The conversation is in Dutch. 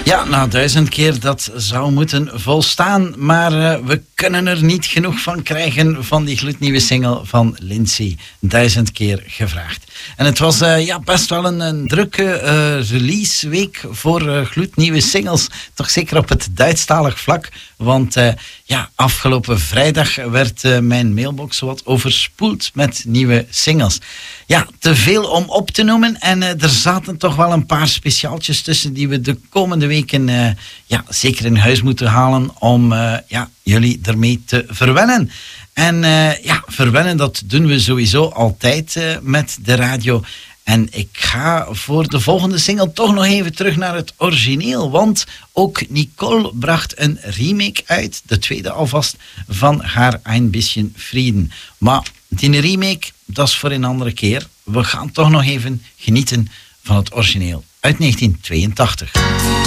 Ja, nou 1000 keer, dat zou moeten volstaan. Maar we kunnen er niet genoeg van krijgen van die gloednieuwe single van Lindsay. 1000 keer gevraagd. En het was best wel een drukke releaseweek voor gloednieuwe singles. Toch zeker op het Duitsstalig vlak. Want afgelopen vrijdag werd mijn mailbox wat overspoeld met nieuwe singles. Ja, te veel om op te noemen. En er zaten toch wel een paar speciaaltjes tussen die we de komende weken zeker in huis moeten halen om jullie ermee te verwennen. En verwennen, dat doen we sowieso altijd met de radio. En ik ga voor de volgende single toch nog even terug naar het origineel. Want ook Nicole bracht een remake uit, de tweede alvast, van haar Ein bisschen Frieden. Maar die remake, dat is voor een andere keer. We gaan toch nog even genieten van het origineel uit 1982.